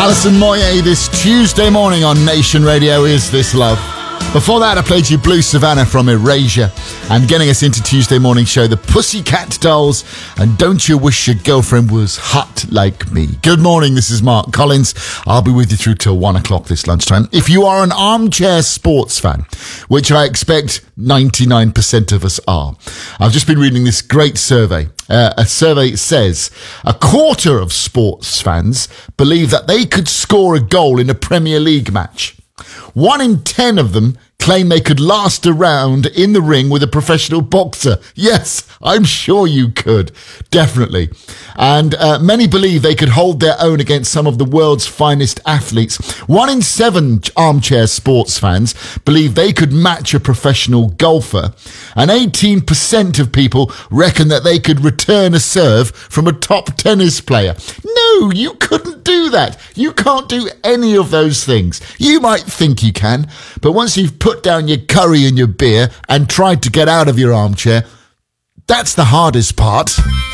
Alison Moyet this Tuesday morning on Nation Radio, Is This Love? Before that, I played you Blue Savannah from Erasure. And getting us into Tuesday morning show, the Pussycat Dolls and Don't You Wish Your Girlfriend Was Hot Like Me. Good morning, this is Mark Collins. I'll be with you through till 1 o'clock this lunchtime. If you are an armchair sports fan, which I expect 99% of us are, I've just been reading this great survey. A survey says a quarter of sports fans believe that they could score a goal in a Premier League match. 1 in 10 of them claim they could last a round in the ring with a professional boxer. Yes, I'm sure you could. Definitely. And many believe they could hold their own against some of the world's finest athletes. 1 in 7 armchair sports fans believe they could match a professional golfer. And 18% of people reckon that they could return a serve from a top tennis player. No, you couldn't do that. You can't do any of those things. You might think you can, but once you've put down your curry and your beer and tried to get out of your armchair, that's the hardest part.